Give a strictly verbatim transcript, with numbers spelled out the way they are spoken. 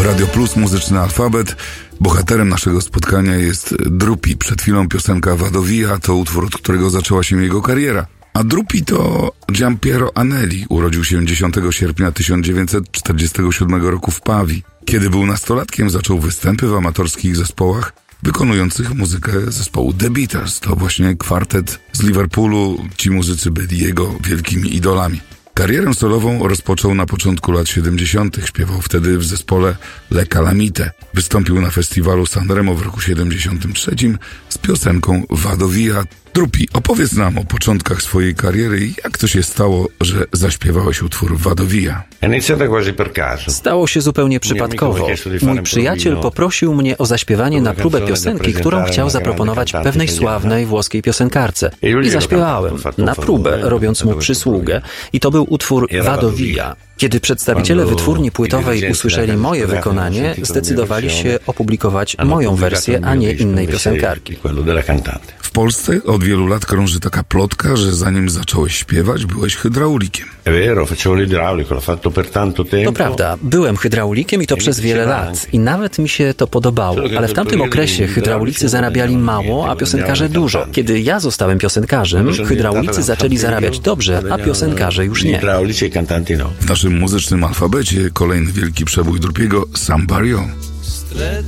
Radio Plus, muzyczny alfabet. Bohaterem naszego spotkania jest Drupi. Przed chwilą piosenka Vadovia to utwór, od którego zaczęła się jego kariera. A Drupi to Giampiero Anelli. Urodził się dziesiątego sierpnia tysiąc dziewięćset czterdziestego siódmego roku w Pawii. Kiedy był nastolatkiem, zaczął występy w amatorskich zespołach wykonujących muzykę zespołu The Beatles. To właśnie kwartet z Liverpoolu. Ci muzycy byli jego wielkimi idolami. Karierę solową rozpoczął na początku lat siedemdziesiątych. Śpiewał wtedy w zespole Le Calamite. Wystąpił na festiwalu Sanremo w roku siedemdziesiątym trzecim z piosenką Vadovia. Drupi, opowiedz nam o początkach swojej kariery i jak to się stało, że zaśpiewałeś utwór Vadovia. Stało się zupełnie przypadkowo. Mój przyjaciel poprosił mnie o zaśpiewanie na próbę piosenki, którą chciał zaproponować pewnej sławnej włoskiej piosenkarce. I zaśpiewałem na próbę, robiąc mu przysługę. I to był utwór Vadovia. Kiedy przedstawiciele wytwórni płytowej usłyszeli moje wykonanie, zdecydowali się opublikować moją wersję, a nie innej piosenkarki. W Polsce od wielu lat krąży taka plotka, że zanim zacząłeś śpiewać, byłeś hydraulikiem. To prawda, byłem hydraulikiem i to przez wiele lat. I nawet mi się to podobało. Ale w tamtym okresie hydraulicy zarabiali mało, a piosenkarze dużo. Kiedy ja zostałem piosenkarzem, hydraulicy zaczęli zarabiać dobrze, a piosenkarze już nie. W naszym muzycznym alfabecie kolejny wielki przebój Drupiego, Sam Barrio.